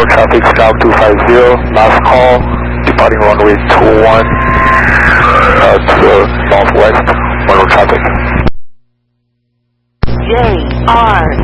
Road traffic, Scout 250, last call, departing runway 21 to northwest, Road traffic. JR